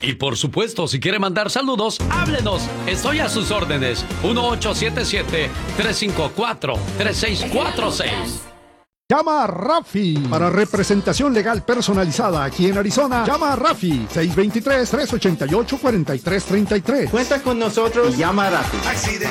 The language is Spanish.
Y por supuesto, si quiere mandar saludos, háblenos. Estoy a sus órdenes. 1877-354-3646. Llama a Rafi para representación legal personalizada aquí en Arizona. Llama a Rafi 623-388-4333. Cuenta con nosotros y llama a Rafi.